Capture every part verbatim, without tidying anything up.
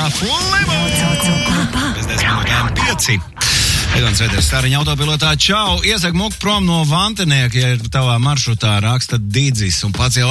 Flibo! Pēc desmit minūtēm pieci. Egons Reiters, Stāriņa autopilotā, čau! Iesaka muku prom no Vantenieka, ja ir tavā maršrutā raksta Dīdzis un pacēl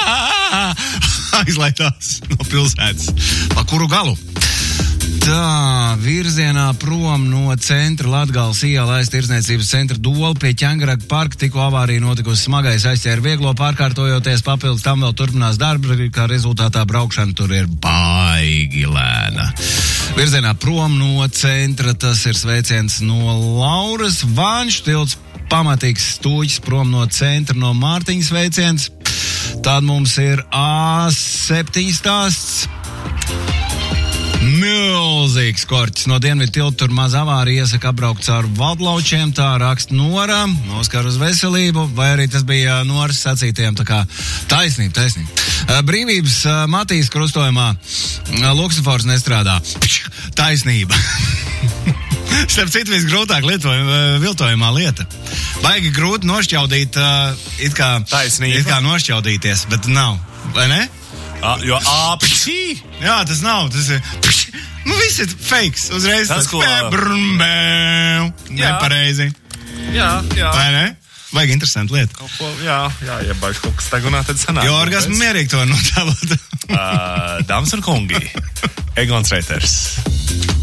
aizlaitās no pilsētas. Pa kuru galu? Tā, virzienā prom no centra Latgales iela aiz Tirdzniecības centra Dolu pie Ķengaraga parka tikko avārija notikusi, smagais aizķēra vieglo pārkārtojoties, papildus tam vēl turpinās darbi, kā rezultātā braukšana tur ir baigi lēna. Virzienā prom no centra tas ir sveiciens no Lauras, Vanšu tilts pamatīgs stūķis prom no centra no Mārtiņas sveiciens. Tad mums ir A septiņi stāsts. Milzīgs korķis no Dienvidu tilta, tur maz avārija, iesaka apbraukt caur Valdlaučiem, tā raksta Nora, Oskar uz veselību, vai arī tas bija Noras sacītiem, tā kā taisnība, taisnība. Brīvības Matīs krustojumā luksofors nestrādā. Taisnība. Starp citu visgrūtāk viltojumā lieta. Baigi grūti nošķaudīt, it kā, taisnība. It kā nošķaudīties, bet nav, vai ne? A, jo āpšī. Jā, tas nav, tas ir, nu viss ir fakes, uzreiz tas, ko... nepareizi. Jā, jā. Vai ne? Vajag interesanti lieta. Kaut ko, jā, jā, ja baigi kaut kas tagunā, tad sanāk. Jo orgasmu mierīgi to notēlot. uh, Dāmas un kungi, Egons Reiters.